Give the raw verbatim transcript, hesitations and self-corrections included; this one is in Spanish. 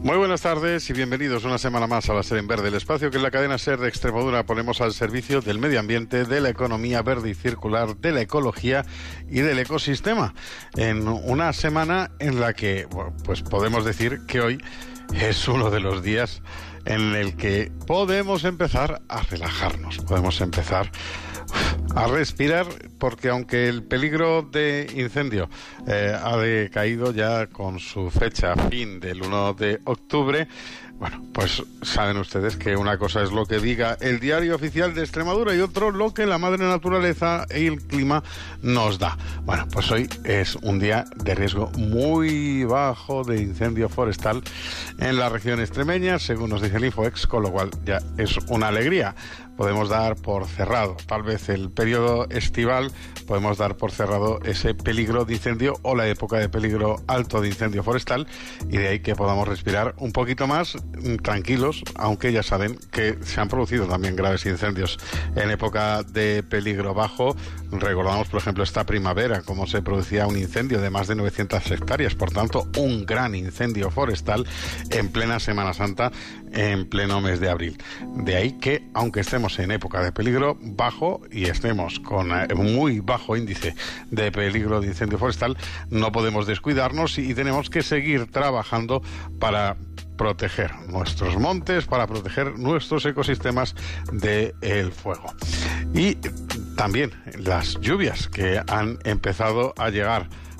Muy buenas tardes y bienvenidos una semana más a la SER en Verde, el espacio que en la cadena SER de Extremadura ponemos al servicio del medio ambiente, de la economía verde y circular, de la ecología y del ecosistema. En una semana en la que, bueno, pues podemos decir que hoy es uno de los días en el que podemos empezar a relajarnos, podemos empezar a respirar, porque aunque el peligro de incendio eh, ha decaído ya con su fecha fin del uno de octubre, bueno, pues saben ustedes que una cosa es lo que diga el Diario Oficial de Extremadura y otro lo que la madre naturaleza y el clima nos da. Bueno, pues hoy es un día de riesgo muy bajo de incendio forestal en la región extremeña, según nos dice el Infoex, con lo cual ya es una alegría. Podemos dar por cerrado, tal vez el periodo estival, podemos dar por cerrado ese peligro de incendio o la época de peligro alto de incendio forestal, y de ahí que podamos respirar un poquito más tranquilos, aunque ya saben que se han producido también graves incendios en época de peligro bajo. Recordamos, por ejemplo, esta primavera, cómo se producía un incendio de más de novecientas hectáreas, por tanto, un gran incendio forestal en plena Semana Santa, en pleno mes de abril. De ahí que, aunque estemos en época de peligro bajo y estemos con muy bajo índice de peligro de incendio forestal, no podemos descuidarnos y tenemos que seguir trabajando para proteger nuestros montes, para proteger nuestros ecosistemas del fuego. Y también las lluvias que han empezado a llegar